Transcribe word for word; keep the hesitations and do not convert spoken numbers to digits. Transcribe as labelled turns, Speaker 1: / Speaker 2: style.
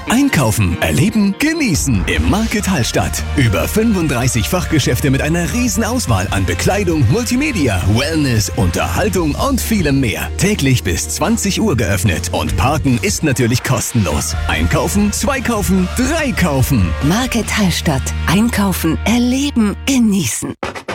Speaker 1: Einkaufen, erleben, genießen im Market Hallstatt. Über fünfunddreißig Fachgeschäfte mit einer riesen Auswahl an Bekleidung, Multimedia, Wellness, Unterhaltung und vielem mehr. Täglich bis zwanzig Uhr geöffnet und Parken ist natürlich kostenlos. Einkaufen, zwei kaufen, drei kaufen.
Speaker 2: Market Hallstatt. Einkaufen, erleben, genießen.